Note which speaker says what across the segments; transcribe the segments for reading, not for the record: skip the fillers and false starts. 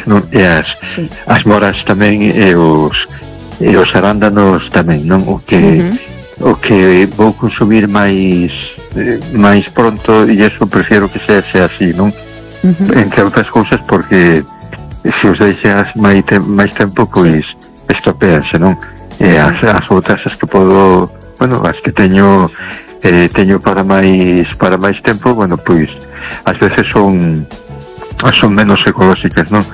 Speaker 1: veces, non? E as moras tamén e os arándanos tamén, non? O que vou consumir máis pronto, e eso prefiero que sea así, non? Entre outras cousas porque se os deixas máis tempo, pois estropeanse, non? E as outras as que podo, bueno, as que teño para máis tempo, bueno, pois ás veces son menos ecolóxicas, non?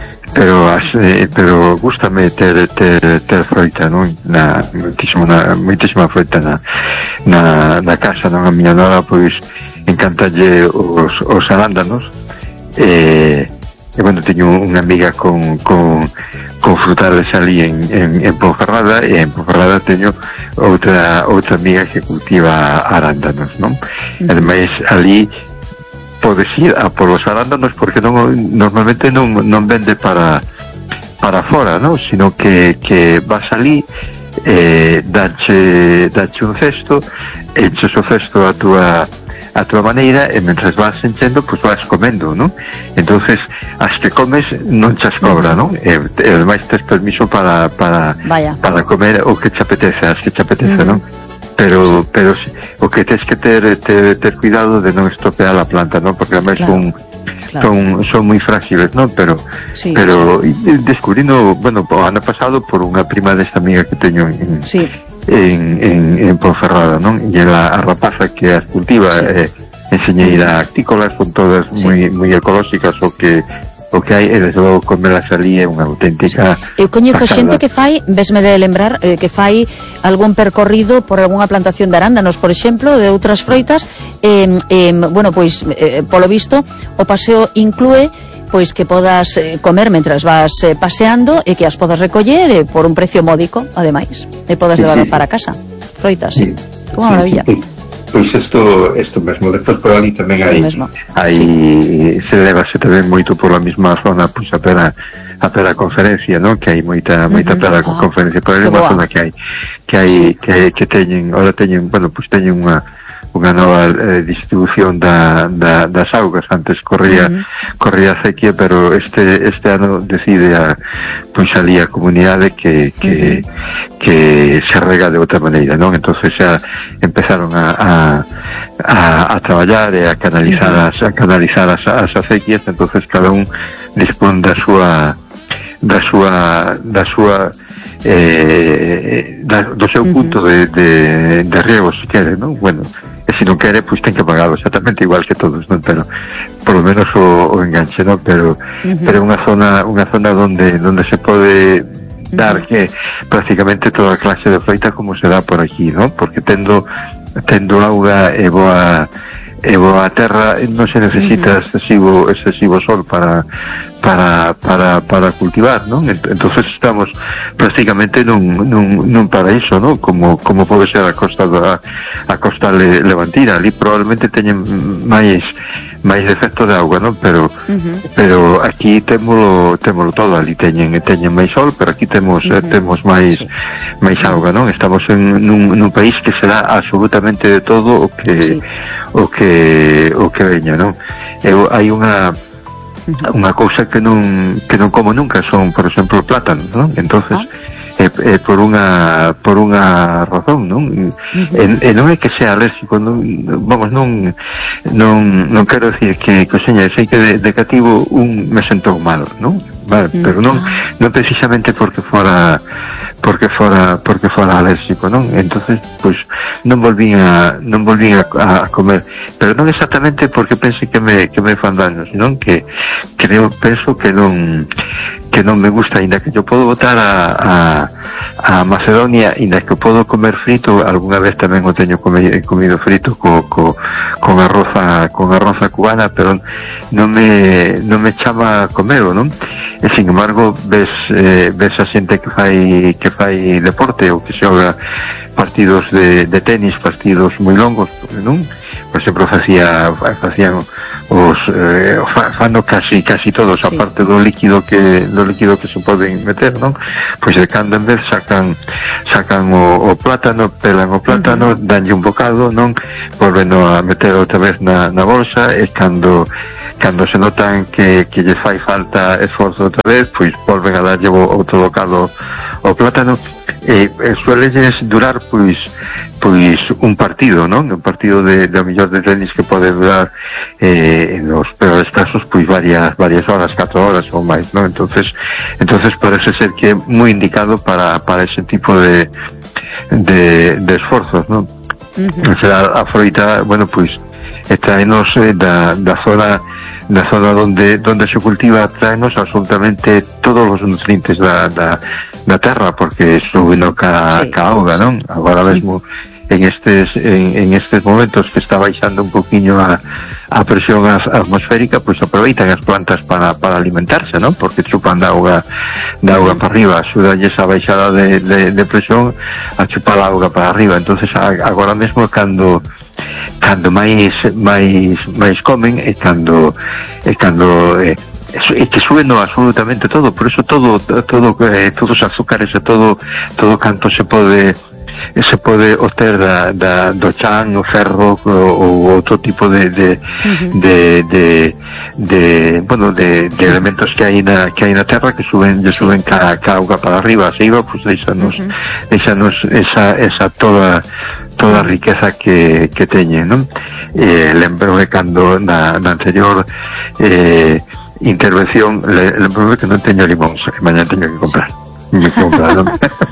Speaker 1: Pero gústame ter froita, non? Moitísima froita na casa, non? A miña nora, pois, encantalle os arándanos, e bueno, teño unha amiga con frutales ali en Ponferrada, e en Ponferrada teño outra amiga que cultiva arándanos, non? Ademais, ali podes ir a polos arándanos porque normalmente non vende para fora, non? Sino que vas ali, dache un cesto, enches o cesto a túa maneira, e mentres vas enchendo, pois vas comendo, non? Entonces, as que comes non chas cobra, non? E ademais tes permiso para comer o que te apetece, as que te apetece, non? Pero o que tens que ter cuidado de non estropear a planta, non? Porque ademais son moi frágiles, non? Pero descubrindo, bueno, o ano pasado por unha prima desta amiga que teño en Ponferrada, non? E a rapaza que as cultiva, enseñeira actícolas, son todas moi ecolóxicas, o que hai, e desde logo comelas ali é unha auténtica
Speaker 2: eu coñezo xente que fai, vesme de lembrar, que fai algún percorrido por algunha plantación de arándanos, por exemplo, de outras froitas, bueno, pois polo visto o paseo inclúe pois que podas comer mentras vas paseando, e que as podas recoller por un precio módico, ademais, e podas levar para casa froitas, unha maravilla.
Speaker 1: Pois isto mesmo, despois por ali tamén hai se levase tamén moito por a mesma zona, pois a pera conferencia, non? Que hai moita pera conferencia, por ali unha zona que teñen, ahora teñen, bueno, pois teñen unha nova distribución das augas. Antes corría a sequía, pero este ano decide pois ali a comunidade que se rega de outra maneira, non? Entonces xa empezaron a traballar e a canalizar as acequias. Entonces cada un dispón do seu punto de riego, se quere, non? Bueno, e se non quere, pois ten que pagarlo exactamente igual que todos, non? Pero por lo menos o enganche, non? Pero unha zona onde se pode dar que prácticamente toda a clase de froita como se dá por aquí, non? Porque tendo auga e boa terra, non se necesita excesivo sol para cultivar, non? Entonces estamos prácticamente nun paraíso, non? Como pode ser a costa levantina. Ali probablemente teñen máis defecto de auga, non? Pero aquí témolo todo. Ali teñen máis sol, pero aquí temos máis auga, non? Estamos nun país que se dá absolutamente de todo o que veña, non? Hai unha cousa que non como nunca, son, por exemplo, plátanos, non? Entonces por unha razón, non? E non é que sea alérgico, non quero decir que seña, sei que de cativo me sentou mal, non? Vale, pero non precisamente porque fora alérgico, non? Entonces, pois non volvín a comer, pero non exactamente porque pense que me fan daño, senón que penso que non me gusta, ainda que yo podo botar a Macedonia, ainda que podo comer frito, algunha vez tamén o teño comido frito con arroz cubana, pero non me chama a comelo, non? E sin embargo ves a xente que fai deporte ou que xoga partidos de tenis, partidos moi longos, non? por exemplo, facían os fano casi todos, sí, aparte do líquido que se poden meter, non? Pois de cando en vez sacan o plátano, pelan o plátano, danlle un bocado, non? Volven a meter outra vez na bolsa, e cando se notan que lle fai falta esforzo outra vez, pois volven a darlle outro bocado o plátano, e suelelles durar pois un partido, non? Un partido de mellor de tenis que pode durar en los peores casos pois varias horas, 4 horas ou máis, non? Entonces parece ser que é moi indicado para ese tipo de esforzos, non? O sea, a froita, bueno, pois traenos da zona donde se cultiva, traenos absolutamente todos os nutrientes da terra, porque suben ca auga, non? Agora mesmo en estes momentos que está baixando un poquinho a presión atmosférica, pois aproveitan as plantas para alimentarse, non? Porque chupan da auga para arriba, axúdalles a baixada de presión a chupar a auga para arriba. Entonces agora mesmo cando máis comen e cando que suben absolutamente todo, por eso todos os azúcares e todo canto se pode obter do chan, o ferro ou outro tipo de elementos que hai na terra que suben ca auga para arriba, se iba, pues deixanos esa toda a riqueza que teñen, non? Lembro que cando na anterior intervención lembro que non teño limóns, que mañá teño que comprar, non?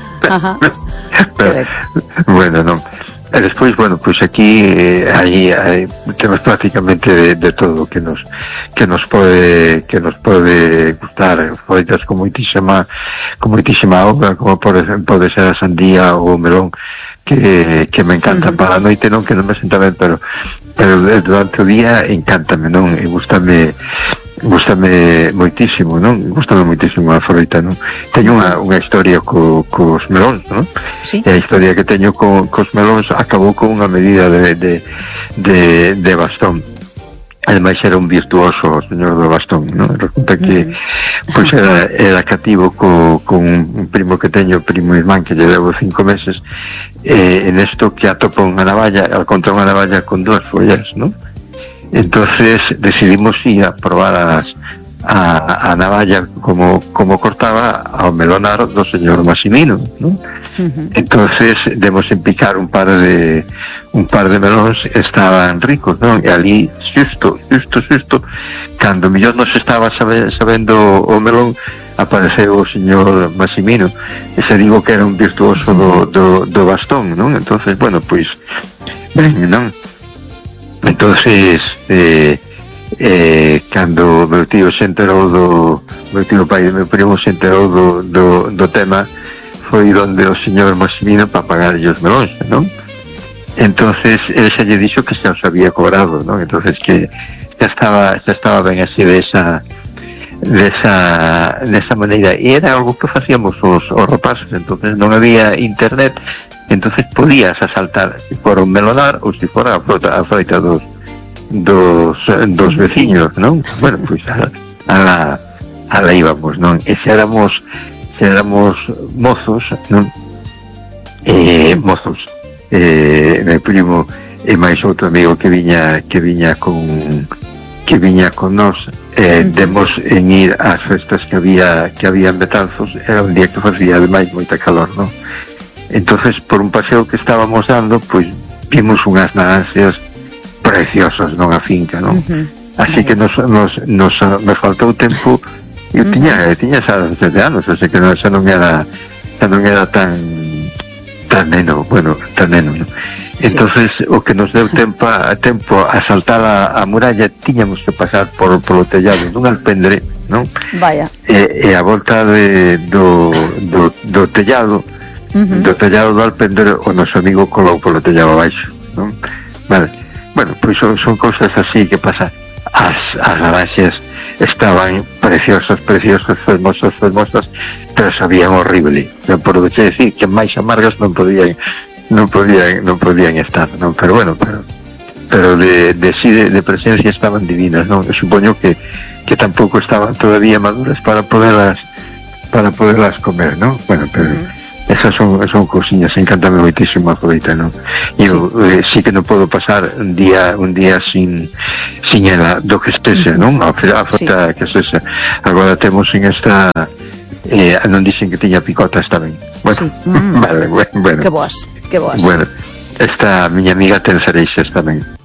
Speaker 1: Pero, bueno, non. E despois, bueno, pois aquí aí temos prácticamente de todo que nos pode gustar, froitas con moitísima auga, como pode ser a sandía ou o melón, que me encanta. Para a noite non, que non me senta ben, pero durante o día encántame, non? E gústame moitísimo, non? Gústame moitísimo a froita, non? Teño unha historia cos melóns, non? Sí. E a historia que teño cos melóns acabou con unha medida de bastón. Ademais era un virtuoso o señor do bastón, non? Resulta que pois era cativo con un primo que teño, primo irmán, que lle levo 5 meses, en esto que atopa unha navalla, al contra unha navalla con 2 follas, non? Entonces decidimos ir a probar a navalla como cortaba ao melonar do señor Massimino, ¿no? Entonces demos en picar un par de melóns, estaban ricos, ¿no? E ali xusto cando mellor nos estaba sabendo o melón, apareceu o señor Massimino, e se digo que era un virtuoso do bastón, ¿no? Entonces, bueno, pois ben, non? Entonces cando meu tío se enterou meu tío pai de meu primo se enterou do tema, foi donde o señor Massimino para pagarlle os melóns, non? Entonces ele xa lle dixo que xa os había cobrado, non? Entonces que xa estaba ben así desa maneira, e era algo que facíamos os rapaces. Entonces non había internet, entonces podías asaltar se fora un melonar ou se fora a froita dos veciños, non? Bueno, pois a la íbamos, non? E se éramos mozos, non? Meu primo e máis outro amigo que viña con nós, demos en ir ás festas que había en Betanzos. Era un día que facía ademais moita calor, non? Entonces, por un paseo que estábamos dando, pois vimos unhas naranxas preciosas, non? A finca, non? Así que nos faltou tempo. Eu tiña xa 17 anos, así que xa non era tan neno, non? Entonces, o que nos deu tempo a saltar a muralla, tiñamos que pasar polo tellado dun alpendre, non?
Speaker 2: Vaya.
Speaker 1: E a volta do tellado, do alpendre, o noso amigo colou polo tellado abaixo, non? Vale. Bueno, pois son cousas así que pasan. As naranxas estaban preciosas, fermosas, pero sabían horrible. Non podo decir que máis amargas non podían estar, non? Pero bueno, pero de presencia estaban divinas, ¿no? Supoño que tampouco estaban todavía maduras para poderlas comer, ¿no? Bueno, pero esas son cousiñas, encántame moitísimo a froita, ¿no? Eu sí que non podo pasar un día sin ela do que estese, non? A froita que estese. Agora temos en esta non dixen que tiña picotas tamén. Bueno, vale, bueno.
Speaker 2: Que boas.
Speaker 1: Bueno, esta miña amiga ten cereixas tamén.